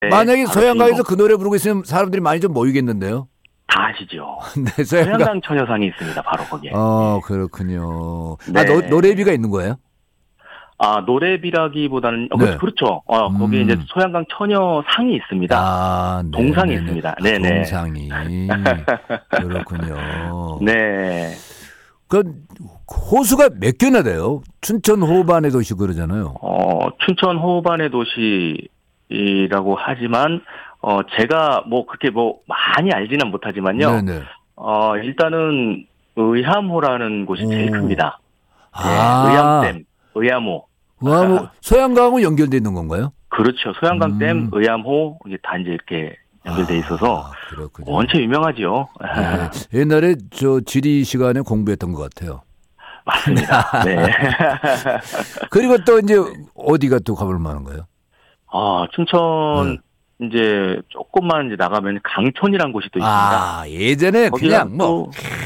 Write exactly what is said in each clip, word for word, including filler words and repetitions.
만약에 소양강에서 그 노래 부르고 있으면 사람들이 많이 좀 모이겠는데요? 다 아시죠? 네, 소양강. 소양강 처녀상이 있습니다. 바로 거기에. 어, 그렇군요. 네. 아, 노, 노래비가 있는 거예요? 아, 노래비라기보다는, 어, 네. 그렇죠. 어, 음. 거기에 이제 소양강 처녀상이 있습니다. 아, 네, 동상이 네, 네. 있습니다. 아, 네네. 동상이. 그렇군요. 네. 그, 호수가 몇 개나 돼요? 춘천 호반의 도시 그러잖아요. 어, 춘천 호반의 도시라고 하지만, 어, 제가 뭐 그렇게 뭐 많이 알지는 못하지만요. 네네. 어, 일단은 의암호라는 곳이 제일 오. 큽니다. 네, 아. 의암댐, 의암호. 의암호, 소양강하고 연결돼 있는 건가요? 그렇죠. 소양강댐, 음. 의암호, 이게 다 이제 이렇게 연결돼 있어서 아, 그렇군요. 원체 유명하지요. 네. 옛날에 저 지리 시간에 공부했던 것 같아요. 맞습니다. 네. 그리고 또 이제 어디가 또 가볼 만한가요? 아, 춘천 네. 이제 조금만 이제 나가면 강촌이라는 곳이 또 있습니다. 아, 예전에 그냥 뭐.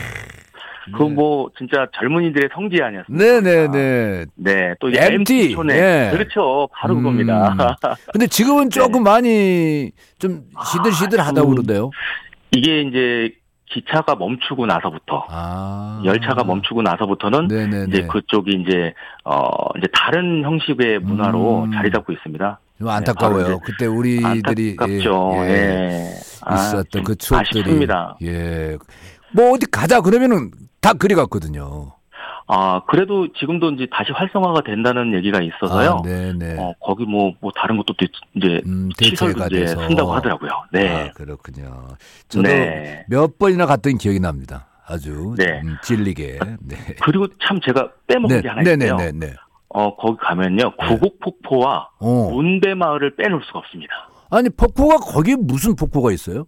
그 뭐 진짜 젊은이들의 성지 아니었습니까? 네네네. 네, 또 엠티. 촌에 네. 그렇죠, 바로 음. 그겁니다. 근데 지금은 조금 네. 많이 좀 시들시들하다 아, 그러대요. 이게 이제 기차가 멈추고 나서부터 아. 열차가 멈추고 나서부터는 네네네. 이제 그쪽이 이제 어 이제 다른 형식의 문화로 음. 자리 잡고 있습니다. 좀 안타까워요. 네, 그때 우리들이 안타깝죠. 예, 예. 예. 있었던 아, 그 추억들이. 아쉽습니다. 예. 뭐 어디 가자 그러면은 다 그리 갔거든요. 아, 그래도 지금도 이제 다시 활성화가 된다는 얘기가 있어서요. 아, 네네. 어, 거기 뭐, 뭐, 다른 것도 이제, 음, 시설도 이제 돼서. 쓴다고 하더라고요. 네. 아, 그렇군요. 저도 네. 몇 번이나 갔던 기억이 납니다. 아주. 네. 음, 질리게. 네. 그리고 참 제가 빼먹은 네. 게 하나 있어요. 네네네. 어, 거기 가면요. 구곡폭포와 어. 문배마을을 빼놓을 수가 없습니다. 아니, 폭포가 거기 무슨 폭포가 있어요?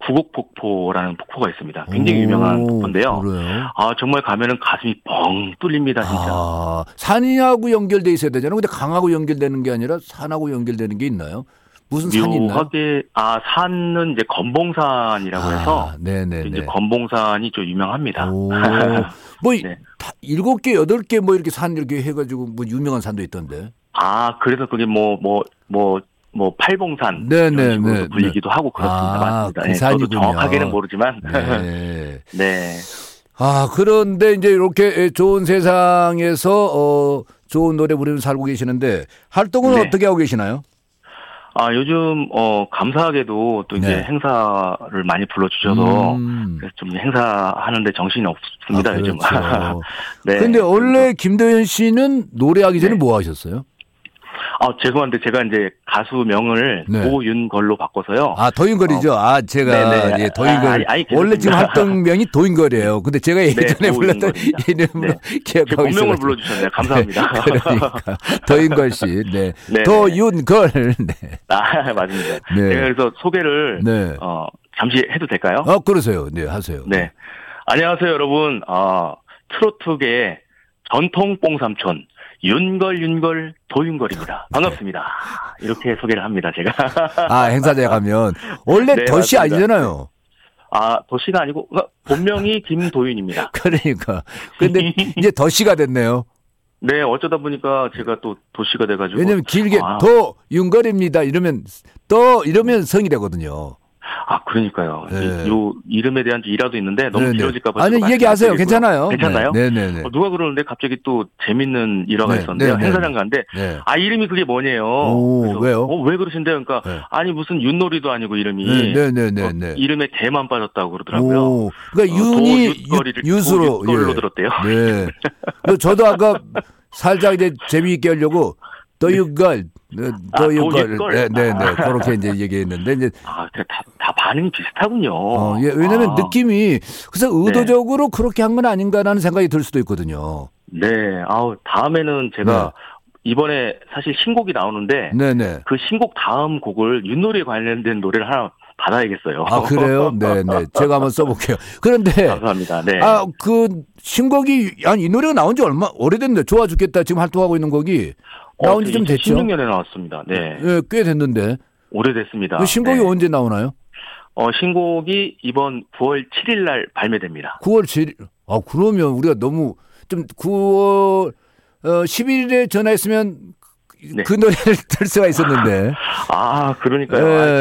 구곡폭포라는 폭포가 있습니다. 굉장히 유명한 폭포인데요. 그래요? 아, 정말 가면은 가슴이 뻥 뚫립니다, 진짜. 아, 산하고 연결돼 있어야 되잖아요. 근데 강하고 연결되는 게 아니라 산하고 연결되는 게 있나요? 무슨 산이 있나요? 묘하게, 아, 산은 이제 건봉산이라고 아, 해서. 네네네. 이제 건봉산이 좀 유명합니다. 오, 뭐, 네. 일곱 개, 여덟 개 뭐 이렇게 산 이렇게 해가지고 뭐 유명한 산도 있던데. 아, 그래서 그게 뭐, 뭐, 뭐, 뭐, 팔봉산. 네네네. 이런 식으로 불리기도 네. 하고 그렇습니다. 아, 맞습니다. 그 네, 산이군요. 저도 정확하게는 모르지만. 네. 네. 아, 그런데 이제 이렇게 좋은 세상에서, 어, 좋은 노래 부르면서 살고 계시는데, 활동은 네. 어떻게 하고 계시나요? 아, 요즘, 어, 감사하게도 또 이제 네. 행사를 많이 불러주셔서, 음. 그래서 좀 행사하는데 정신이 없습니다, 아, 요즘. 그렇죠. 네. 근데 원래 김도현 씨는 노래하기 전에 네. 뭐 하셨어요? 아, 죄송한데 제가 이제 가수명을 네. 도윤걸로 바꿔서요. 아, 도인걸이죠. 어. 아, 제가, 네네. 예, 도인걸. 아, 아니, 아니, 원래 지금 괜찮습니다. 활동명이 도인걸이에요. 근데 제가 예전에 네, 불렀던 이름으로 네. 제 기억하고 있어요. 본명을 불러주셨네요. 감사합니다. 네, 그러니까. 도인걸 씨. 네. 네. 도윤걸. 네. 아, 맞습니다. 네. 제가 그래서 소개를, 네. 어, 잠시 해도 될까요? 아, 그러세요. 네, 하세요. 네. 안녕하세요, 여러분. 어, 트로트계 전통 뽕삼촌. 윤걸, 윤걸, 도윤걸입니다. 반갑습니다. 이렇게 소개를 합니다, 제가. 아, 행사장에 가면. 원래 네, 덫이 맞습니다. 아니잖아요. 아, 도시가 아니고, 본명이 김도윤입니다. 그러니까. 근데 이제 덫이가 됐네요. 네, 어쩌다 보니까 제가 또 도시가 돼가지고. 왜냐면 길게 아. 도윤걸입니다. 이러면, 또, 이러면 성이 되거든요. 아, 그러니까요. 네. 요 이름에 대한 일화도 있는데 너무 네네. 길어질까봐. 아니, 얘기하세요. 괜찮아요. 괜찮아요? 네, 네네네. 어, 누가 그러는데 갑자기 또 재밌는 일화가 네, 있었는데요. 네네. 행사장 가는데 네. 아, 이름이 그게 뭐냐요. 오, 그래서, 왜요? 어, 왜 그러신데요? 그러니까 네. 아니 무슨 윷놀이도 아니고 이름이 네, 네, 네, 어, 네. 이름에 개만 빠졌다고 그러더라고요. 오, 그러니까 어, 윤이 도윷거리를- 윷으로 도윷걸로 들었대요. 네. 그 저도 아까 살짝 이제 재미있게 하려고 도윷걸, 아, 도윷걸, 도윷걸. 네, 네, 네. 그렇게 이제 얘기했는데 이제 아, 다, 다 반응이 비슷하군요. 어, 예, 왜냐면 아, 느낌이 그래서 의도적으로 그렇게 한 건 아닌가라는 생각이 들 수도 있거든요. 네, 아우 다음에는 제가 이번에 사실 신곡이 나오는데 네, 네. 그 신곡 다음 곡을 윷놀이에 관련된 노래를 하나 받아야겠어요. 아, 그래요? 네, 네. 제가 한번 써볼게요. 그런데 감사합니다. 네. 아, 그 신곡이 아니 이 노래가 나온 지 얼마 오래됐는데 좋아 죽겠다 지금 활동하고 있는 곡이 나온 지 좀 됐죠? 이천십육 년에 나왔습니다. 네. 예, 꽤 됐는데. 오래됐습니다. 그 신곡이 네. 언제 나오나요? 어, 신곡이 이번 구월 칠일 날 발매됩니다. 구월 칠일. 아, 그러면 우리가 너무 좀 구월 어, 십일에 전화했으면 네. 그 노래를 들 수가 있었는데. 아, 그러니까요. 예.